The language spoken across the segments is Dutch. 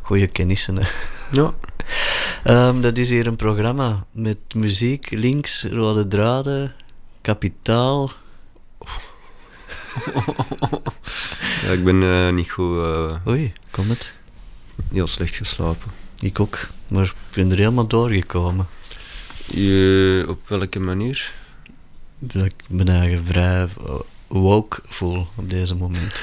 goede kennissen. Hè. Ja. Dat is hier een programma met muziek, links, rode draden, kapitaal. Ja, ik ben niet goed... Oei, kom het. heel slecht geslapen. Ik ook, maar ik ben er helemaal doorgekomen. Op welke manier? Dat ik me eigen vrij woke voel op deze moment.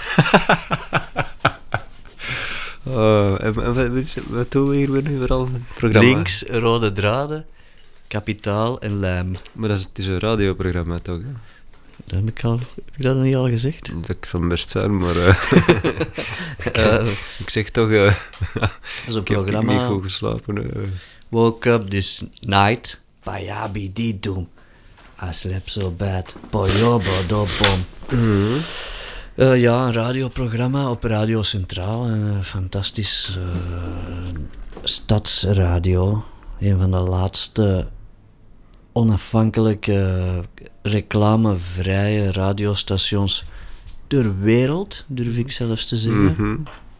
Wat doen we hier nu vooral? Programma? Links, rode draden, kapitaal en lijm. Maar het is een radioprogramma toch? Hè? Dat heb ik dat niet al gezegd? Dat kan best zijn, maar... ik zeg toch... Dat is een ik heb programma. niet goed geslapen. Woke up this night, Payabi di doom. I slept so bad, boyobo do bom. Ja, een radioprogramma op Radio Centraal. Een fantastisch stadsradio. Een van de laatste onafhankelijke reclamevrije radiostations ter wereld, durf ik zelfs te zeggen.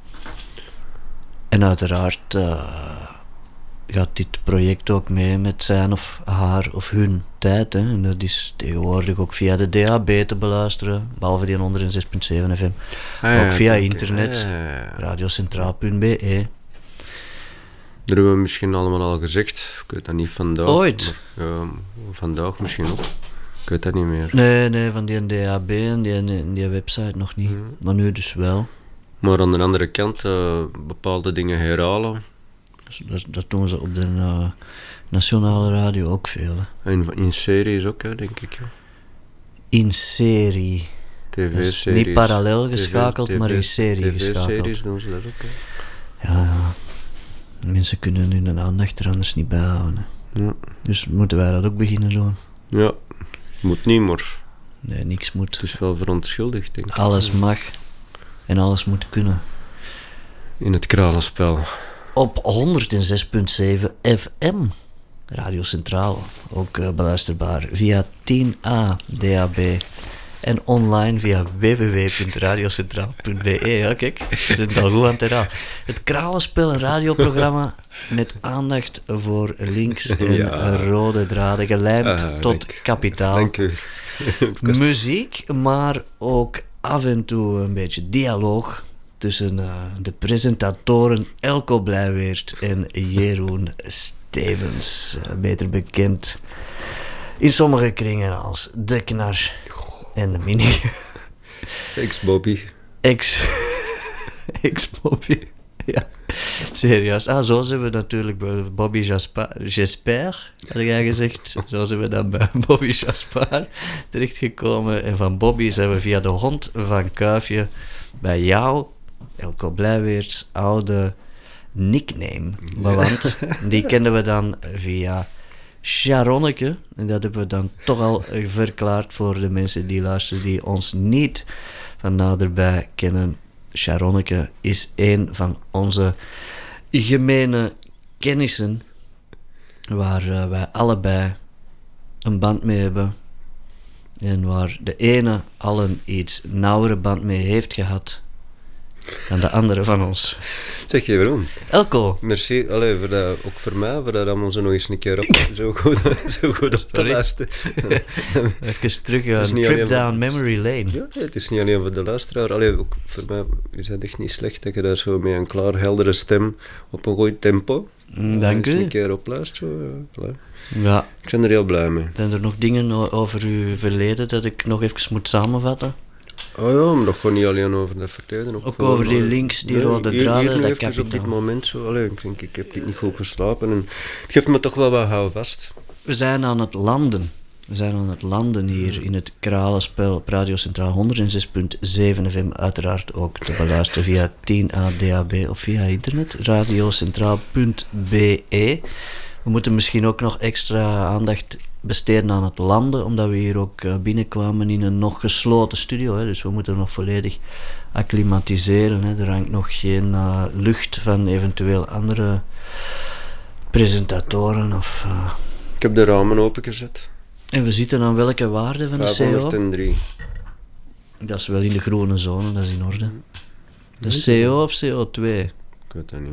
En uiteraard gaat dit project ook mee met zijn of haar of hun tijd. Hè. En dat is tegenwoordig ook via de DAB te beluisteren, behalve die 106.7 FM. Ook via internet, radiocentraal.be. Dat hebben we misschien allemaal al gezegd. Ik weet dat niet vandaag. Ooit? Maar, vandaag misschien ook. Ik weet dat niet meer. Nee, van die DAB en die website nog niet. Maar nu dus wel. Maar aan de andere kant, bepaalde dingen herhalen. Dat doen ze op de nationale radio ook veel. Hè. In series ook, hè, denk ik. Ja. In serie. TV-series. Niet parallel geschakeld, maar in serie geschakeld. TV-series doen ze dat ook, hè. Ja. Mensen kunnen hun aandacht er anders niet bij houden. Hè. Ja. Dus moeten wij dat ook beginnen doen? Ja, moet niet, maar... Nee, niks moet. Het is wel verontschuldigd, denk ik. Alles mag en alles moet kunnen. In het kralenspel. Op 106.7 FM. Radio Centraal. Ook beluisterbaar via 10A DAB. En online via www.radiocentraal.be. Ja, kijk, ik ben al goed aan het herhalen. Het Kralenspel, een radioprogramma met aandacht voor links en rode draden, gelijmd tot kapitaal. Dank u. Muziek, maar ook af en toe een beetje dialoog tussen de presentatoren Elko Blijweert en Jeroen Stevens. Beter bekend in sommige kringen als De Knar en de Mini. Ex-Bobby. Ex-Bobby. Ja, serieus. Zo zijn we natuurlijk bij Bobby Jasper, had jij gezegd. Zo zijn we dan bij Bobby Jasper terechtgekomen. En van Bobby zijn we via de hond van Kuifje bij jou, Elko Blijweerts oude nickname beland. Die kenden we dan via Sharonneke. En dat hebben we dan toch al verklaard voor de mensen die luisteren die ons niet van naderbij kennen. Sharonneke is een van onze gemene kennissen waar wij allebei een band mee hebben en waar de ene al een iets nauwere band mee heeft gehad dan de andere van ons. Zeg je waarom? Elko. Merci, allee, ook voor mij, voor dat allemaal zo nog eens een keer op. Zo goed op te luisteren. Even terug, een trip down memory lane. Ja, het is niet alleen voor de luisteraar. Allee, ook voor mij is het echt niet slecht dat je daar zo met een klaar, heldere stem op een goed tempo. Dank u. Een keer op luisteren. Ja. Ik ben er heel blij mee. Zijn er nog dingen over uw verleden dat ik nog even moet samenvatten? Oh ja, maar dat gaat niet alleen over dat verleden. Ook over die links, die rode draden, hier dat even kapitaal. op dit moment zo. Allee, ik heb niet goed geslapen en het geeft me toch wel wat houvast. We zijn aan het landen. We zijn aan het landen hier in het Kralenspel op Radio Centraal 106.7 FM. Uiteraard ook te beluisteren via 10A DAB of via internet. Radiocentraal.be. We moeten misschien ook nog extra aandacht besteden aan het landen, omdat we hier ook binnenkwamen in een nog gesloten studio. Hè. Dus we moeten nog volledig acclimatiseren. Hè. Er hangt nog geen lucht van eventueel andere presentatoren. Ik heb de ramen opengezet. En we zitten aan welke waarde van de CO? 503. Dat is wel in de groene zone, dat is in orde. De CO of CO2? Ik weet dat niet.